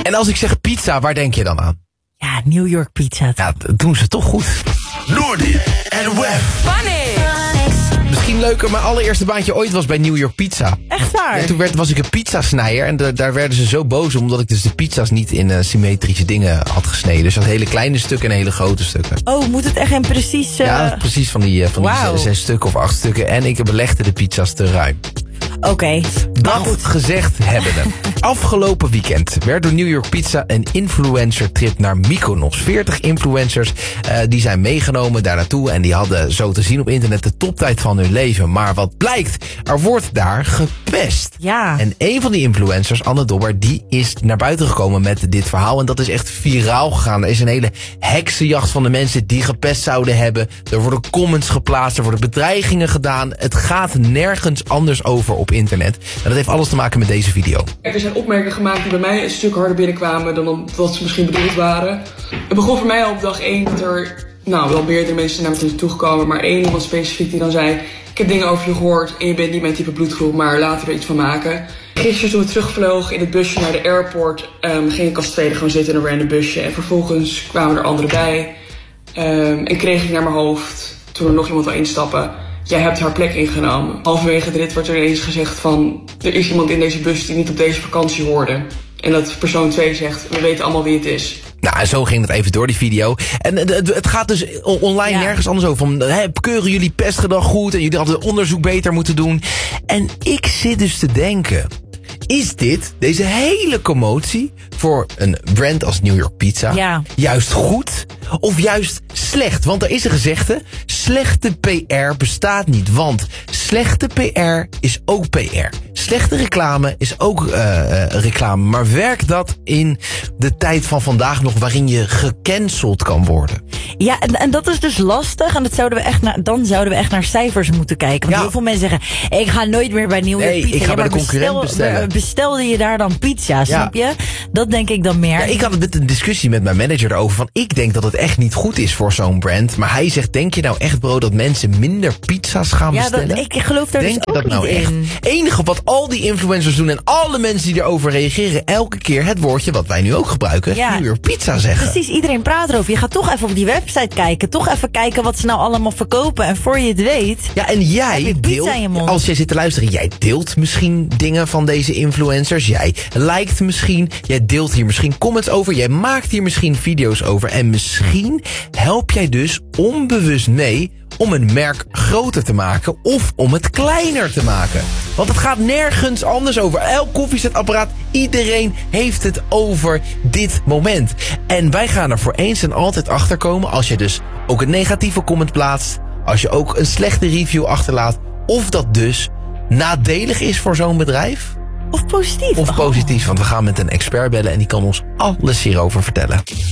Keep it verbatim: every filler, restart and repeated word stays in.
En als ik zeg pizza, waar denk je dan aan? Ja, New York pizza. Ja, dat doen ze toch goed. Noordi en Wef. Funny! Misschien leuker, mijn allereerste baantje ooit was bij New York Pizza. Echt waar? Ja, toen werd, was ik een pizzasnijer en de, daar werden ze zo boos omdat ik dus de pizza's niet in uh, symmetrische dingen had gesneden. Dus dat hele kleine stukken en hele grote stukken. Oh, moet het echt in precies... Uh... Ja, precies van die, uh, van die wow. zes, zes stukken of acht stukken. En ik belegde de pizza's te ruim. Oké. Okay. Dat goed gezegd hebbende. Afgelopen weekend werd door New York Pizza een influencer trip naar Mykonos. veertig influencers uh, die zijn meegenomen daar naartoe en die hadden zo te zien op internet de toptijd van hun leven. Maar wat blijkt, er wordt daar gepest. Ja. En een van die influencers, Anne Dobber, die is naar buiten gekomen met dit verhaal. En dat is echt viraal gegaan. Er is een hele heksenjacht van de mensen die gepest zouden hebben. Er worden comments geplaatst, er worden bedreigingen gedaan. Het gaat nergens anders over op internet. En dat heeft alles te maken met deze video. Er zijn opmerkingen gemaakt die bij mij een stuk harder binnenkwamen dan wat ze misschien bedoeld waren. Het begon voor mij al op dag één dat er nou, wel meerdere mensen naar me toe gekomen, maar één iemand specifiek die dan zei: ik heb dingen over je gehoord en je bent niet mijn type bloedgroep, maar laten we er iets van maken. Gisteren toen we terugvlogen in het busje naar de airport, um, ging ik als tweede gewoon zitten in een random busje. En vervolgens kwamen er anderen bij. Um, en kreeg ik naar mijn hoofd, toen er nog iemand wil instappen: jij hebt haar plek ingenomen. Halverwege de rit wordt er ineens gezegd van: er is iemand in deze bus die niet op deze vakantie hoorde. En dat persoon twee zegt: we weten allemaal wie het is. Nou, zo ging het even door die video. En het gaat dus online ja. nergens anders over. Van, hè, keuren jullie pestgedrag goed en jullie hadden het onderzoek beter moeten doen. En ik zit dus te denken: is dit, deze hele commotie, voor een brand als New York Pizza ja. juist goed of juist slecht? Want er is een gezegde: slechte P R bestaat niet. Want slechte P R is ook P R. Slechte reclame is ook uh, uh, reclame. Maar werkt dat in de tijd van vandaag nog, waarin je gecanceld kan worden? Ja, en, en dat is dus lastig. En dat zouden we echt naar, dan zouden we echt naar cijfers moeten kijken. Want ja. heel veel mensen zeggen: ik ga nooit meer bij New York nee, Pizza. ik ga ja, bij de concurrent bestel, bestellen. Bestelde je daar dan pizza, snap ja. je? Dat denk ik dan meer. Ja, ik had met een discussie met mijn manager erover van: ik denk dat het echt niet goed is voor zo'n brand. Maar hij zegt: denk je nou echt, bro, dat mensen minder pizza's gaan ja, bestellen? Dat, ik, ik geloof daar denk dus ook je dat niet nou in. Het enige wat al die influencers doen en alle mensen die erover reageren, elke keer het woordje wat wij nu ook gebruiken: ja. New York Pizza zeggen. Precies, iedereen praat erover. Je gaat toch even op die website kijken. Toch even kijken wat ze nou allemaal verkopen. En voor je het weet, ja, en jij deelt, als jij zit te luisteren, jij deelt misschien dingen van deze influencers. Jij liked misschien. Jij deelt hier misschien comments over. Jij maakt hier misschien video's over. En misschien help jij dus onbewust mee om een merk groter te maken of om het kleiner te maken. Want het gaat nergens anders over. Elk koffiezetapparaat, iedereen heeft het over dit moment. En wij gaan er voor eens en altijd achter komen als je dus ook een negatieve comment plaatst, als je ook een slechte review achterlaat, of dat dus nadelig is voor zo'n bedrijf. Of positief. Of positief, want we gaan met een expert bellen en die kan ons alles hierover vertellen.